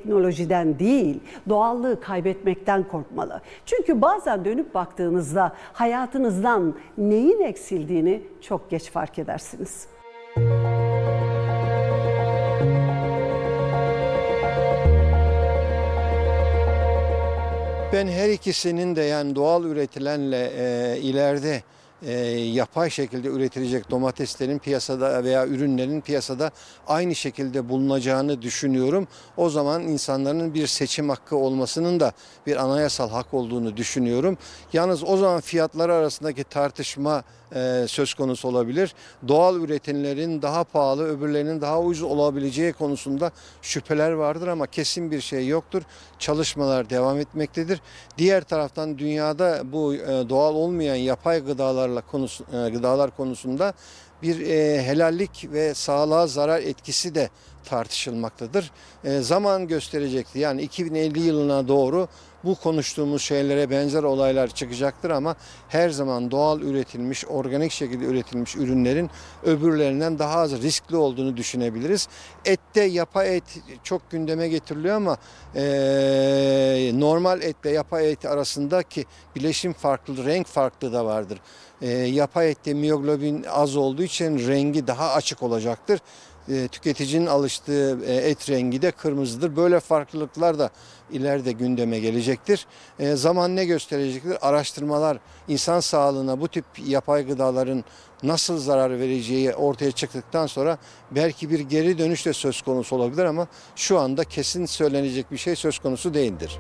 teknolojiden değil, doğallığı kaybetmekten korkmalı. Çünkü bazen dönüp baktığınızda hayatınızdan neyin eksildiğini çok geç fark edersiniz. Ben her ikisinin de yani doğal üretilenle ileride yapay şekilde üretilecek domateslerin piyasada veya ürünlerin piyasada aynı şekilde bulunacağını düşünüyorum. O zaman insanların bir seçim hakkı olmasının da bir anayasal hak olduğunu düşünüyorum. Yalnız o zaman fiyatları arasındaki tartışma söz konusu olabilir. Doğal üretimlerin daha pahalı, öbürlerinin daha ucuz olabileceği konusunda şüpheler vardır ama kesin bir şey yoktur. Çalışmalar devam etmektedir. Diğer taraftan dünyada bu doğal olmayan yapay gıdalar konusunda bir helallik ve sağlığa zarar etkisi de tartışılmaktadır. Zaman gösterecektir. Yani 2050 yılına doğru bu konuştuğumuz şeylere benzer olaylar çıkacaktır ama her zaman doğal üretilmiş, organik şekilde üretilmiş ürünlerin öbürlerinden daha az riskli olduğunu düşünebiliriz. Ette yapay et çok gündeme getiriliyor ama normal etle yapay et arasındaki bileşim farklı, renk farklı da vardır. Yapay ette miyoglobin az olduğu için rengi daha açık olacaktır. Tüketicinin alıştığı et rengi de kırmızıdır. Böyle farklılıklar da ileride gündeme gelecektir. Zaman ne gösterecektir? Araştırmalar insan sağlığına bu tip yapay gıdaların nasıl zarar vereceği ortaya çıktıktan sonra belki bir geri dönüş de söz konusu olabilir ama şu anda kesin söylenecek bir şey söz konusu değildir.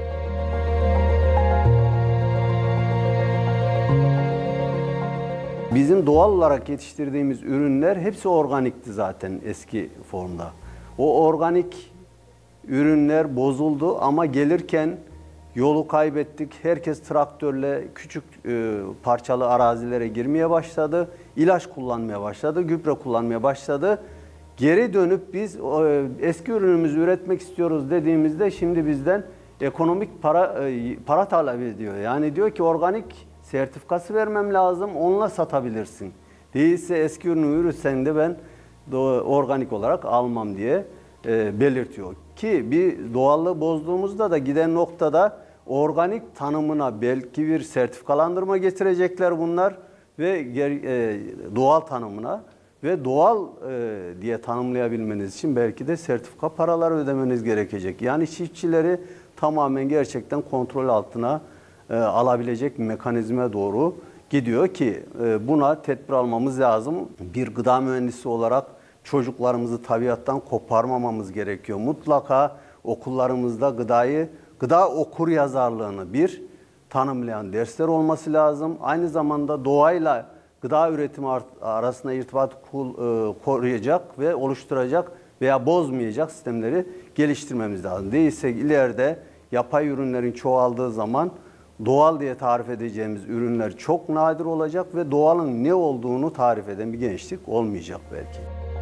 Bizim doğal olarak yetiştirdiğimiz ürünler hepsi organikti zaten eski formda. O organik ürünler bozuldu ama gelirken yolu kaybettik. Herkes traktörle küçük parçalı arazilere girmeye başladı. İlaç kullanmaya başladı, gübre kullanmaya başladı. Geri dönüp biz eski ürünümüzü üretmek istiyoruz dediğimizde şimdi bizden ekonomik para talep ediyor. Yani diyor ki organik sertifikası vermem lazım, onunla satabilirsin. Değilse eski ürünü üretsen de ben organik olarak almam diye belirtiyor. Ki bir doğallığı bozduğumuzda da giden noktada organik tanımına belki bir sertifikalandırma getirecekler bunlar ve doğal tanımına ve doğal diye tanımlayabilmeniz için belki de sertifika paraları ödemeniz gerekecek. Yani çiftçileri tamamen gerçekten kontrol altına alabilecek bir mekanizmaya doğru gidiyor ki buna tedbir almamız lazım. Bir gıda mühendisi olarak çocuklarımızı tabiattan koparmamamız gerekiyor. Mutlaka okullarımızda gıda okuryazarlığını tanımlayan dersler olması lazım. Aynı zamanda doğayla gıda üretimi arasında irtibat koruyacak ve oluşturacak veya bozmayacak sistemleri geliştirmemiz lazım. Değilse ileride yapay ürünlerin çoğaldığı zaman doğal diye tarif edeceğimiz ürünler çok nadir olacak ve doğalın ne olduğunu tarif eden bir gençlik olmayacak belki.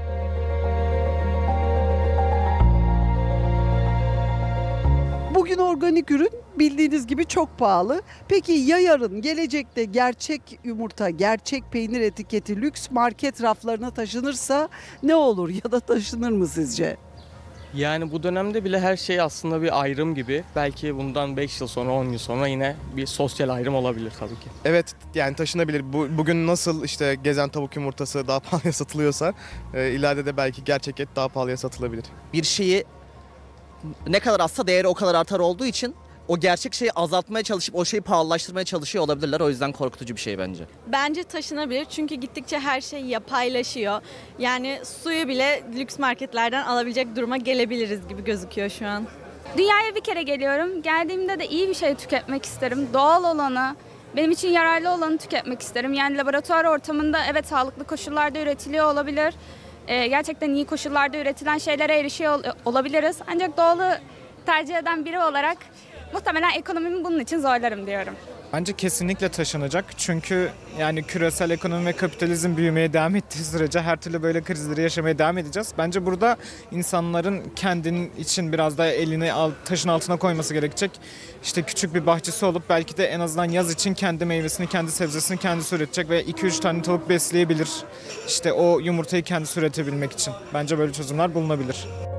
Bugün organik ürün bildiğiniz gibi çok pahalı. Peki ya yarın gelecekte gerçek yumurta, gerçek peynir etiketi lüks market raflarına taşınırsa ne olur ya da taşınır mı sizce? Yani bu dönemde bile her şey aslında bir ayrım gibi. Belki bundan 5 yıl sonra, 10 yıl sonra yine bir sosyal ayrım olabilir tabii ki. Evet, yani taşınabilir. Bugün nasıl işte gezen tavuk yumurtası daha pahalıya satılıyorsa ileride de belki gerçek et daha pahalıya satılabilir. Bir şeyi ne kadar azsa değeri o kadar artar olduğu için o gerçek şeyi azaltmaya çalışıp o şeyi pahalılaştırmaya çalışıyor olabilirler. O yüzden korkutucu bir şey bence. Bence taşınabilir çünkü gittikçe her şey yapaylaşıyor. Yani suyu bile lüks marketlerden alabilecek duruma gelebiliriz gibi gözüküyor şu an. Dünyaya bir kere geliyorum. Geldiğimde de iyi bir şey tüketmek isterim. Doğal olanı, benim için yararlı olanı tüketmek isterim. Yani laboratuvar ortamında evet sağlıklı koşullarda üretiliyor olabilir. Gerçekten iyi koşullarda üretilen şeylere erişiyor olabiliriz. Ancak doğalı tercih eden biri olarak muhtemelen ekonomimi bunun için zorlarım diyorum. Bence kesinlikle taşınacak. Çünkü yani küresel ekonomi ve kapitalizm büyümeye devam ettiği sürece her türlü böyle krizleri yaşamaya devam edeceğiz. Bence burada insanların kendinin için biraz daha elini taşın altına koyması gerekecek. İşte küçük bir bahçesi olup belki de en azından yaz için kendi meyvesini, kendi sebzesini kendisi üretecek ve 2-3 tane tavuk besleyebilir. İşte o yumurtayı kendisi üretebilmek için. Bence böyle çözümler bulunabilir.